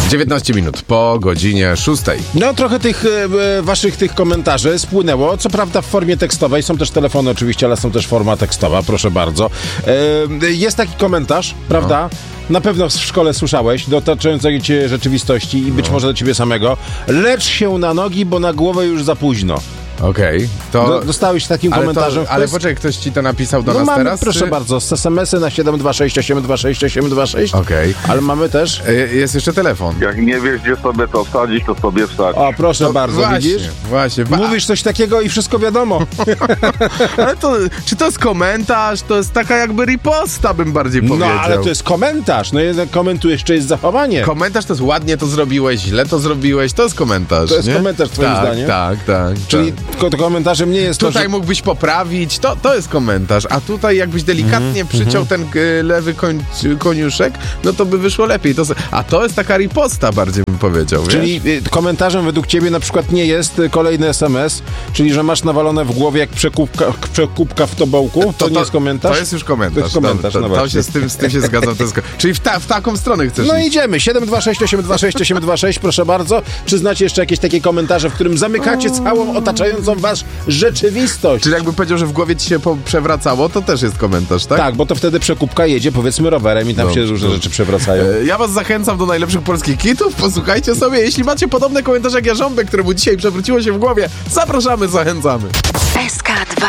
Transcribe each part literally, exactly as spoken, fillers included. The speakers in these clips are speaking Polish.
dziewiętnaście minut po godzinie szóstej. No trochę tych e, waszych tych komentarzy spłynęło, co prawda w formie tekstowej, są też telefony oczywiście, ale są też forma tekstowa, proszę bardzo. E, jest taki komentarz, prawda? No. Na pewno w szkole słyszałeś, dotyczącej cię rzeczywistości i być no. może do ciebie samego. Lecz się na nogi, bo na głowę już za późno. Okej, okay, to... Do, dostałeś takim ale komentarzem. To, ale poczekaj, ktoś ci to napisał do no nas mamy, teraz? Proszę czy... bardzo, z es em esy na siedem dwa sześć osiem dwa sześć osiem dwa sześć. Okej. Okay. Ale mamy też... Jest jeszcze telefon. Jak nie wiesz, gdzie sobie to wsadzić, to sobie wsadź. O, proszę to bardzo, właśnie, widzisz? Właśnie. Mówisz coś takiego i wszystko wiadomo. Ale to, czy to jest komentarz? To jest taka jakby riposta, bym bardziej powiedział. No, ale to jest komentarz. No jednak komentujesz, czy jest zachowanie. Komentarz to jest ładnie to zrobiłeś, źle to zrobiłeś, to jest komentarz, To jest nie? komentarz, twoim tak, zdaniem? Tak, tak. Czyli tak. to komentarzem nie jest Tutaj to, że... mógłbyś poprawić, to, to jest komentarz, a tutaj jakbyś delikatnie mm-hmm. przyciął ten y, lewy koń, koniuszek, no to by wyszło lepiej. To, a to jest taka riposta, bardziej bym powiedział, wiesz? Czyli y, komentarzem według ciebie na przykład nie jest y, kolejny es em es, czyli że masz nawalone w głowie jak przekupka, przekupka w tobołku, to, to, to nie jest komentarz? To jest już komentarz. To jest komentarz, to, no to, to się z tym, z tym się zgadzam. To jest, czyli w, ta, w taką stronę chcesz No iść. idziemy. siedem dwa sześć osiem dwa sześć osiem dwa sześć, proszę bardzo. Czy znacie jeszcze jakieś takie komentarze, w którym zamykacie całą otaczającą was rzeczywistość? Czyli jakby powiedział, że w głowie ci się po- przewracało, to też jest komentarz, tak? Tak, bo to wtedy przekupka jedzie, powiedzmy, rowerem i tam No, się różne no. rzeczy przewracają. E, Ja was zachęcam do najlepszych polskich kitów, posłuchajcie sobie. Jeśli macie podobne komentarze jak Jarząbek, któremu dzisiaj przewróciło się w głowie, zapraszamy, zachęcamy. S K dwa.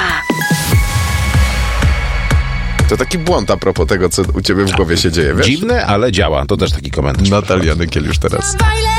To taki błąd a propos tego, co u ciebie w głowie się dzieje, wiesz? Dziwne, ale działa. To też taki komentarz. Natalia Nykiel już teraz.